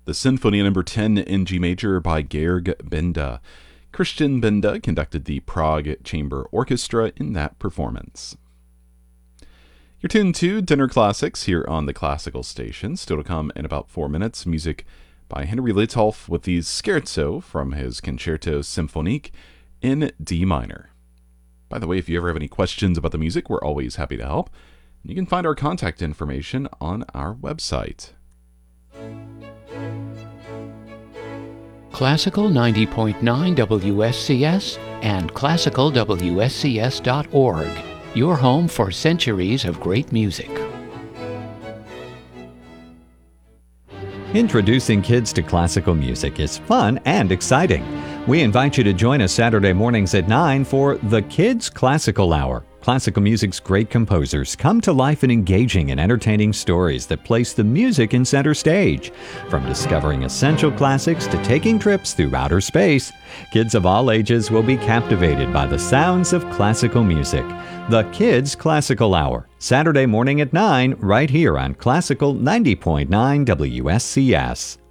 the Sinfonia Number 10 in G major by Georg Benda. Christian Benda conducted the Prague Chamber Orchestra in that performance. You're tuned to Dinner Classics here on the Classical Station. Still to come in about 4 minutes, music by Henry Litthoff with the Scherzo from his Concerto Symphonique in D minor. By the way, if you ever have any questions about the music, we're always happy to help. You can find our contact information on our website. Classical 90.9 WSCS and classicalwscs.org. Your home for centuries of great music. Introducing kids to classical music is fun and exciting. We invite you to join us Saturday mornings at 9 for the Kids Classical Hour. Classical music's great composers come to life in engaging and entertaining stories that place the music in center stage. From discovering essential classics to taking trips through outer space, kids of all ages will be captivated by the sounds of classical music. The Kids Classical Hour, Saturday morning at 9, right here on Classical 90.9 WSCS.